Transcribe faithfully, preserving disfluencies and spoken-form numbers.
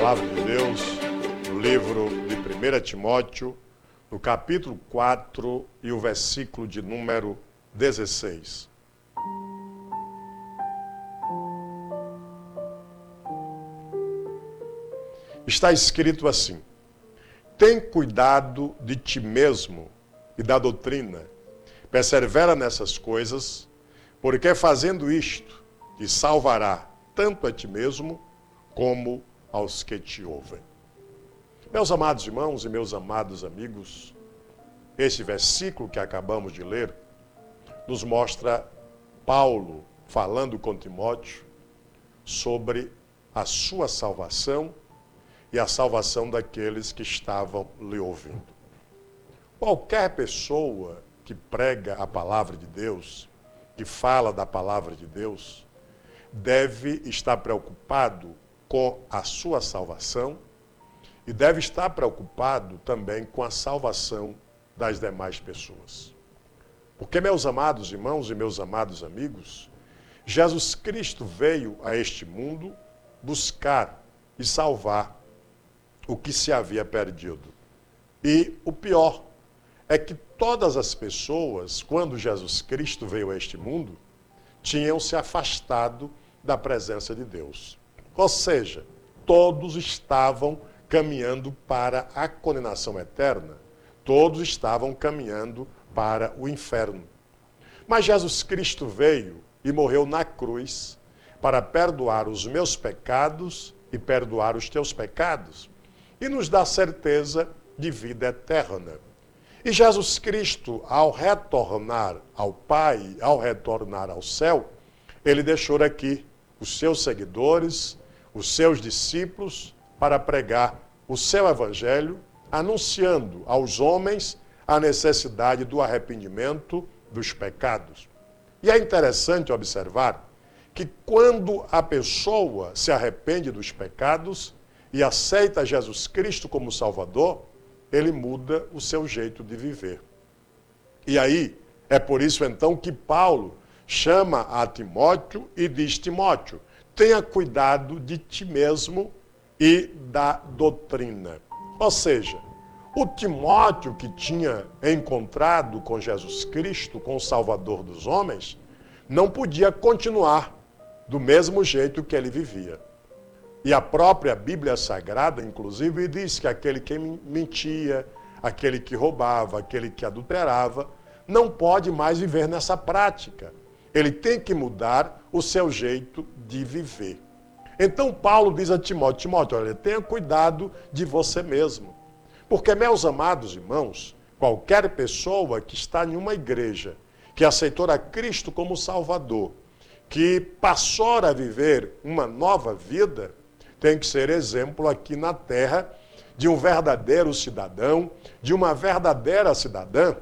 Palavra de Deus, no livro de primeira Timóteo, no capítulo quatro e o versículo de número dezesseis. Está escrito assim: tem cuidado de ti mesmo e da doutrina, persevera nessas coisas, porque fazendo isto, te salvará tanto a ti mesmo como aos que te ouvem. Meus amados irmãos e meus amados amigos, esse versículo que acabamos de ler nos mostra Paulo falando com Timóteo sobre a sua salvação e a salvação daqueles que estavam lhe ouvindo. Qualquer pessoa que prega a palavra de Deus, que fala da palavra de Deus, deve estar preocupado com a sua salvação e deve estar preocupado também com a salvação das demais pessoas. Porque, meus amados irmãos e meus amados amigos, Jesus Cristo veio a este mundo buscar e salvar o que se havia perdido. E o pior é que todas as pessoas, quando Jesus Cristo veio a este mundo, tinham se afastado da presença de Deus. Ou seja, todos estavam caminhando para a condenação eterna. Todos estavam caminhando para o inferno. Mas Jesus Cristo veio e morreu na cruz para perdoar os meus pecados e perdoar os teus pecados e nos dá certeza de vida eterna. E Jesus Cristo, ao retornar ao Pai, ao retornar ao céu, ele deixou aqui os seus seguidores, os seus discípulos, para pregar o seu evangelho, anunciando aos homens a necessidade do arrependimento dos pecados. E é interessante observar que quando a pessoa se arrepende dos pecados e aceita Jesus Cristo como Salvador, ele muda o seu jeito de viver. E aí, é por isso então que Paulo chama a Timóteo e diz: Timóteo, tenha cuidado de ti mesmo e da doutrina. Ou seja, o Timóteo que tinha encontrado com Jesus Cristo, com o Salvador dos homens, não podia continuar do mesmo jeito que ele vivia. E a própria Bíblia Sagrada, inclusive, diz que aquele que mentia, aquele que roubava, aquele que adulterava, não pode mais viver nessa prática. Ele tem que mudar o seu jeito de viver. Então Paulo diz a Timóteo: Timóteo, olha, tenha cuidado de você mesmo. Porque, meus amados irmãos, qualquer pessoa que está em uma igreja, que aceitou a Cristo como Salvador, que passou a viver uma nova vida, tem que ser exemplo aqui na terra de um verdadeiro cidadão, de uma verdadeira cidadã